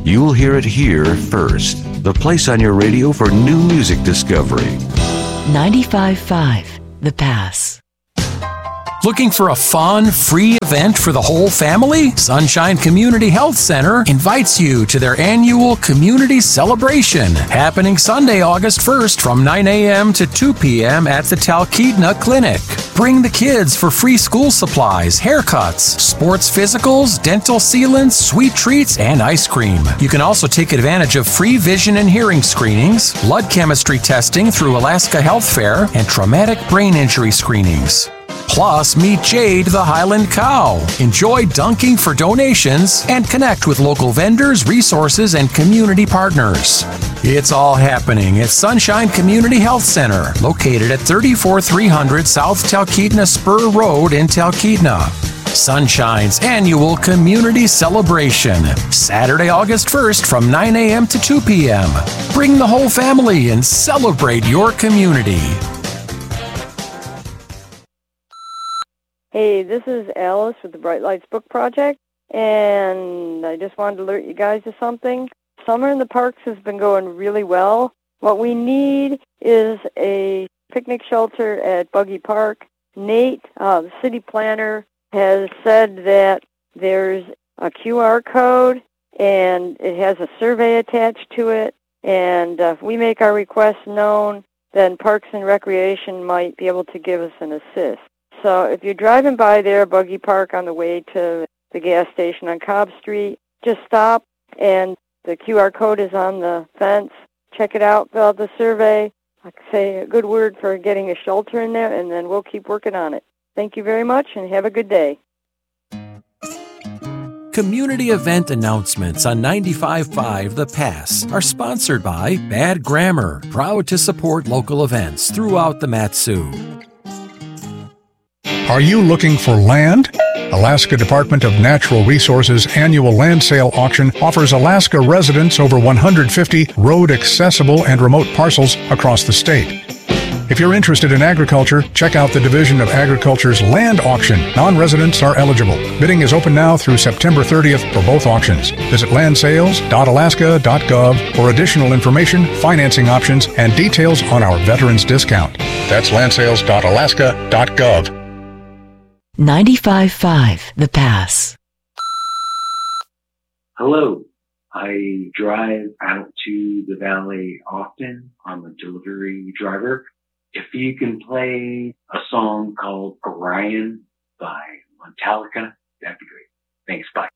You'll hear it here first. The place on your radio for new music discovery. 95.5 The Pass. Looking for a fun, free event for the whole family? Sunshine Community Health Center invites you to their annual community celebration, happening Sunday, August 1st from 9 a.m. to 2 p.m. at the Talkeetna Clinic. Bring the kids for free school supplies, haircuts, sports physicals, dental sealants, sweet treats, and ice cream. You can also take advantage of free vision and hearing screenings, blood chemistry testing through Alaska Health Fair, and traumatic brain injury screenings. Plus, meet Jade the Highland Cow. Enjoy dunking for donations and connect with local vendors, resources, and community partners. It's all happening at Sunshine Community Health Center, located at 34300 South Talkeetna Spur Road in Talkeetna. Sunshine's annual community celebration, Saturday, August 1st from 9 a.m. to 2 p.m. Bring the whole family and celebrate your community. Hey, this is Alice with the Bright Lights Book Project, and I just wanted to alert you guys of something. Summer in the parks has been going really well. What we need is a picnic shelter at Buggy Park. Nate, the city planner, has said that there's a QR code, and it has a survey attached to it, and if we make our request known, then Parks and Recreation might be able to give us an assist. So if you're driving by there, Buggy Park, on the way to the gas station on Cobb Street, just stop, and the QR code is on the fence. Check it out, fill out the survey. Like I say, a good word for getting a shelter in there, and then we'll keep working on it. Thank you very much, and have a good day. Community event announcements on 95.5 The Pass are sponsored by Bad Grammar, proud to support local events throughout the Mat-Su. Are you looking for land? Alaska Department of Natural Resources annual land sale auction offers Alaska residents over 150 road-accessible and remote parcels across the state. If you're interested in agriculture, check out the Division of Agriculture's land auction. Non-residents are eligible. Bidding is open now through September 30th for both auctions. Visit landsales.alaska.gov for additional information, financing options, and details on our veterans discount. That's landsales.alaska.gov. 95.5 The Pass. Hello. I drive out to the valley often. I'm a delivery driver. If you can play a song called Orion by Metallica, that'd be great. Thanks. Bye.